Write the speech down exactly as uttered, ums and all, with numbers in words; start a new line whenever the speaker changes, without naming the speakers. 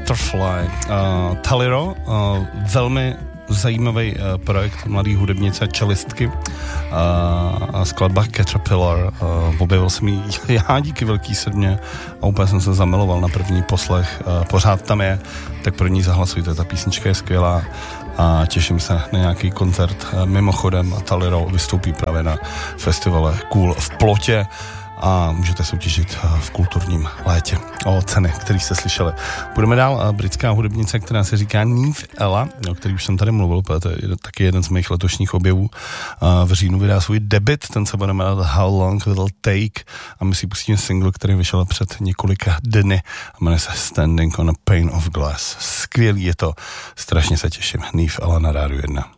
Butterfly. Uh, Taliro, uh, velmi zajímavý uh, projekt mladý hudebnice, čelistky uh, a skladba Caterpillar. Uh, objevil jsem ji já díky Velký sedmě a úplně jsem se zamiloval na první poslech. Uh, pořád tam je, tak pro ní zahlasujte, ta písnička je skvělá a těším se na nějaký koncert. Uh, mimochodem Taliro vystoupí právě na festivale Cool v Plotě a můžete soutěžit v kulturním létě o ceny, který jste slyšeli. Budeme dál. Britská hudebnice, která se říká Neve Ella, o který už jsem tady mluvil, to je taky jeden z mých letošních objevů. V říjnu vydá svůj debut, ten se bude jmenovat How Long Will It Take a my si pustíme single, který vyšel před několika dny a jmenuje se Standing on a Pane of Glass. Skvělý je to, strašně se těším. Neve Ella na Rádiu jedna.